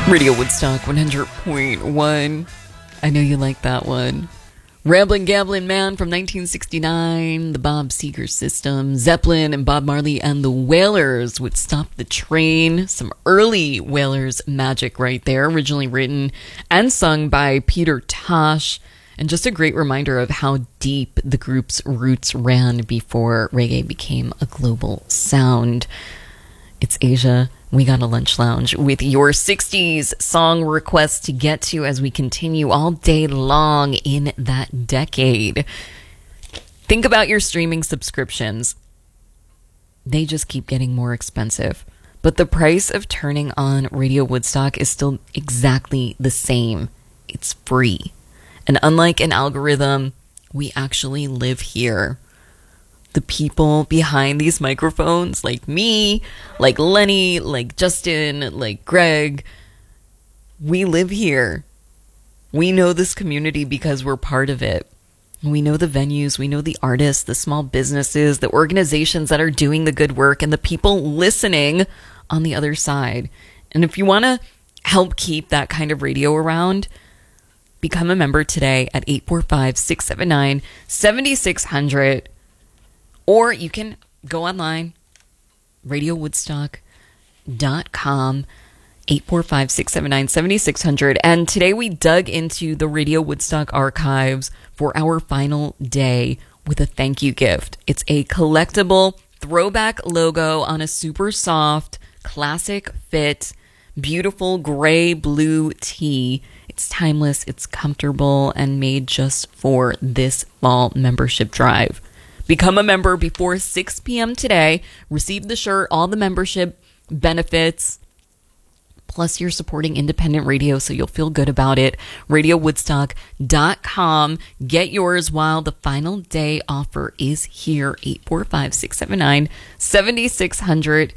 Radio Woodstock 100.1. I know you like that one. Ramblin' Gamblin' Man from 1969, the Bob Seger System, Zeppelin and Bob Marley and the Wailers would Stop the Train. Some early Wailers magic right there, originally written and sung by Peter Tosh. And just a great reminder of how deep the group's roots ran before reggae became a global sound. It's Asia. We got a lunch lounge with your 60s song requests to get to as we continue all day long in that decade. Think about your streaming subscriptions. They just keep getting more expensive. But the price of turning on Radio Woodstock is still exactly the same. It's free. And unlike an algorithm, we actually live here. The people behind these microphones, like me, like Lenny, like Justin, like Greg, we live here. We know this community because we're part of it. We know the venues, we know the artists, the small businesses, the organizations that are doing the good work, and the people listening on the other side. And if you want to help keep that kind of radio around, become a member today at 845-679-7600. Or you can go online, radiowoodstock.com, 845-679-7600. And today we dug into the Radio Woodstock archives for our final day with a thank you gift. It's a collectible throwback logo on a super soft, classic fit, beautiful gray-blue tee. It's timeless, it's comfortable, and made just for this fall membership drive. Become a member before 6 p.m. today. Receive the shirt, all the membership benefits. Plus, you're supporting independent radio, so you'll feel good about it. RadioWoodstock.com. Get yours while the final day offer is here. 845-679-7600.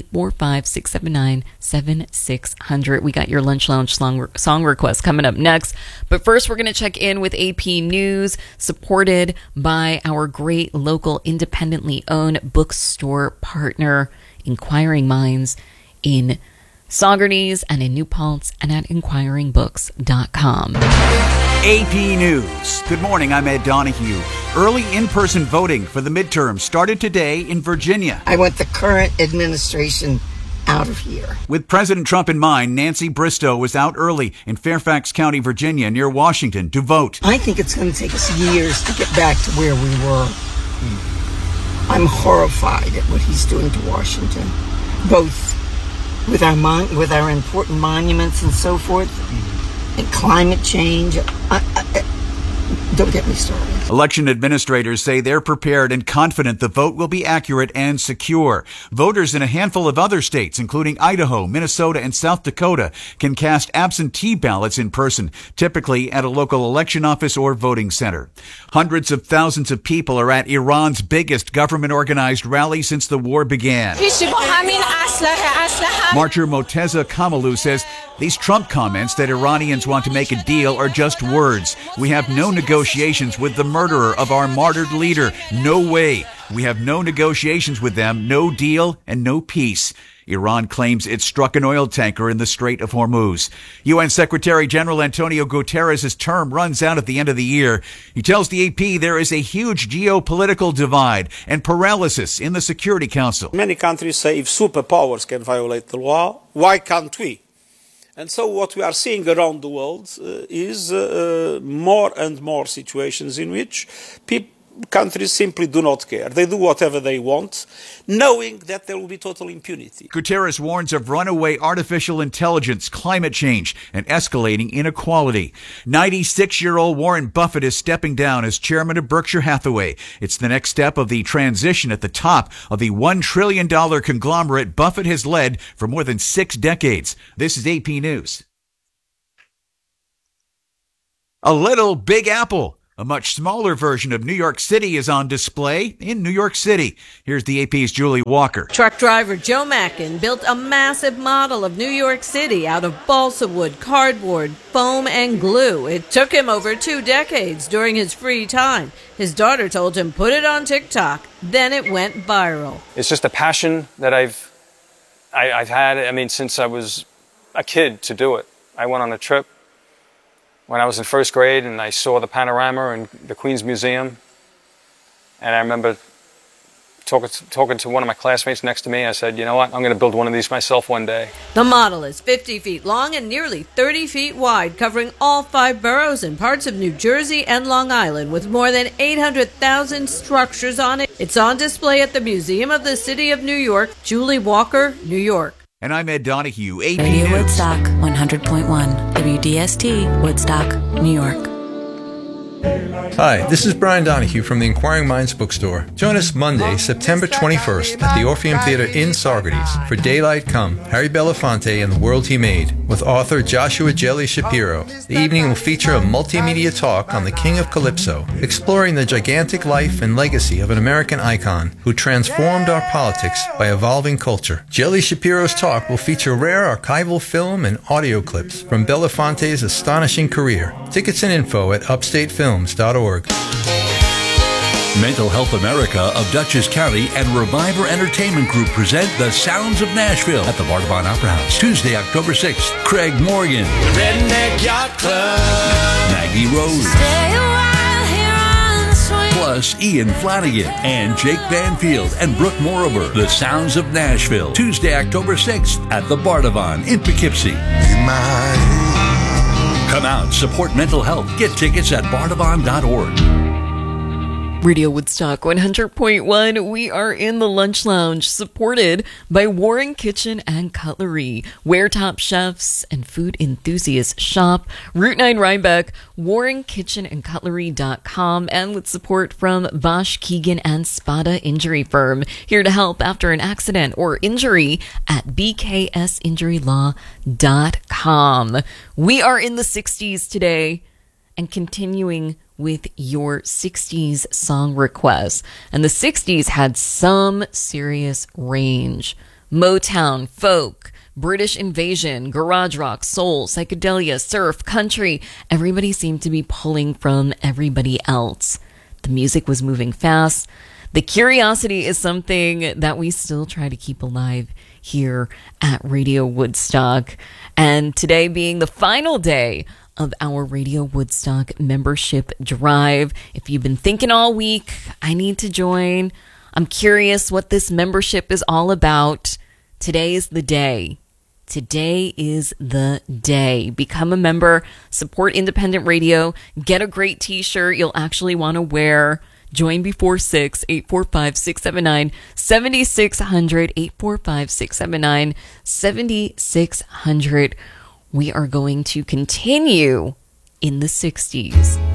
845-679-7600. We got your Lunch Lounge song request coming up next. But first, we're going to check in with AP News, supported by our great local independently owned bookstore partner, Inquiring Minds, in Saugerties and in New Paltz and at inquiringbooks.com. AP News. Good morning, I'm Ed Donahue. Early in-person voting for the midterms started today in Virginia. I want the current administration out of here. With President Trump in mind, Nancy Bristow was out early in Fairfax County, Virginia, near Washington, to vote. I think it's going to take us years to get back to where we were. I'm horrified at what he's doing to Washington, both with our important monuments and so forth, and climate change. Don't get me started. Election administrators say they're prepared and confident the vote will be accurate and secure. Voters in a handful of other states, including Idaho, Minnesota, and South Dakota, can cast absentee ballots in person, typically at a local election office or voting center. Hundreds of thousands of people are at Iran's biggest government-organized rally since the war began. Marcher Moteza Kamalu says these Trump comments that Iranians want to make a deal are just words. We have no negotiations with the murderer of our martyred leader. No way. We have no negotiations with them, no deal, and no peace. Iran claims it struck an oil tanker in the Strait of Hormuz. UN Secretary General Antonio Guterres' term runs out at the end of the year. He tells the AP there is a huge geopolitical divide and paralysis in the Security Council. Many countries say if superpowers can violate the law, why can't we? And so what we are seeing around the world is more and more situations in which countries simply do not care. They do whatever they want, knowing that there will be total impunity. Guterres warns of runaway artificial intelligence, climate change, and escalating inequality. 96-year-old Warren Buffett is stepping down as chairman of Berkshire Hathaway. It's the next step of the transition at the top of the $1 trillion conglomerate Buffett has led for more than 6 decades. This is AP News. A little Big Apple. A much smaller version of New York City is on display in New York City. Here's the AP's Julie Walker. Truck driver Joe Mackin built a massive model of New York City out of balsa wood, cardboard, foam, and glue. It took him over 2 decades during his free time. His daughter told him put it on TikTok. Then it went viral. It's just a passion that I've had, since I was a kid to do it. I went on a trip when I was in first grade, and I saw the panorama in the Queens Museum. And I remember talking to one of my classmates next to me. I said, you know what, I'm going to build one of these myself one day. The model is 50 feet long and nearly 30 feet wide, covering all 5 boroughs and parts of New Jersey and Long Island, with more than 800,000 structures on it. It's on display at the Museum of the City of New York, Julie Walker, New York. And I'm Ed Donahue, AP Radio News. Woodstock 100.1 WDST, Woodstock, New York. Hi, this is Brian Donahue from the Inquiring Minds bookstore. Join us Monday, September 21st at the Orpheum Theater in Saugerties for Daylight Come, Harry Belafonte and the World He Made, with author Joshua Jelly Shapiro. The evening will feature a multimedia talk on the King of Calypso, exploring the gigantic life and legacy of an American icon who transformed our politics by evolving culture. Jelly Shapiro's talk will feature rare archival film and audio clips from Belafonte's astonishing career. Tickets and info at upstatefilms.org. Mental Health America of Dutchess County and Reviver Entertainment Group present The Sounds of Nashville at the Bardavon Opera House. Tuesday, October 6th. Craig Morgan. Redneck Yacht Club. Maggie Rose. Stay a while here on the swing. Plus Ian Flanagan and Jake Banfield and Brooke Morover. The Sounds of Nashville. Tuesday, October 6th at the Bardavon in Poughkeepsie. Come out, support mental health. Get tickets at bardavon.org. Radio Woodstock 100.1. We are in the Lunch Lounge, supported by Warren Kitchen and Cutlery, where top chefs and food enthusiasts shop. Route 9 Rhinebeck, warrenkitchenandcutlery.com, and with support from Bosch, Keegan, and Spada Injury Firm, here to help after an accident or injury at bksinjurylaw.com. We are in the 60s today and continuing with your 60s song requests. And the 60s had some serious range. Motown, folk, British invasion, garage rock, soul, psychedelia, surf, country. Everybody seemed to be pulling from everybody else. The music was moving fast. The curiosity is something that we still try to keep alive here at Radio Woodstock. And today being the final day of our Radio Woodstock membership drive. If you've been thinking all week, I need to join. I'm curious what this membership is all about. Today is the day. Today is the day. Become a member, support independent radio, get a great t-shirt you'll actually want to wear. Join before 6, 845-679-7600, 845-679-7600. We are going to continue in the 60s.